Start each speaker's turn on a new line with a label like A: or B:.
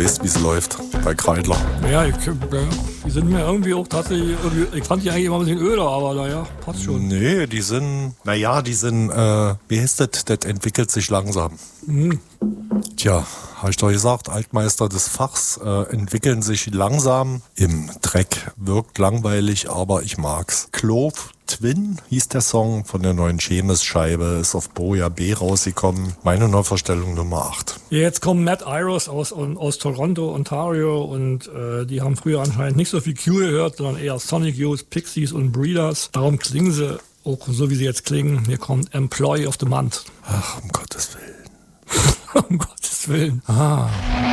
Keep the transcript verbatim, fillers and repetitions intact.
A: wisst, wie es läuft bei Kreidler.
B: Ja, ich, ja, die sind mir irgendwie auch tatsächlich, irgendwie, ich fand die eigentlich immer ein bisschen öder, aber naja, passt schon.
A: Nee, die sind, naja, die sind, äh, wie heißt das, das entwickelt sich langsam.
B: Mhm.
A: Tja, habe ich doch gesagt, Altmeister des Fachs äh, entwickeln sich langsam im Dreck. Wirkt langweilig, aber ich mag's. Clove Twin hieß der Song von der neuen Chemis-Scheibe, ist auf Boja B rausgekommen. Meine Neuverstellung Nummer acht.
B: Jetzt kommen Matt Iros aus, aus Toronto, Ontario und äh, die haben früher anscheinend nicht so viel Q gehört, sondern eher Sonic Youth, Pixies und Breeders. Darum klingen sie auch so, wie sie jetzt klingen. Hier kommt Employee of the Month.
A: Ach, um Gottes Willen.
B: Um Gottes Willen. Ah.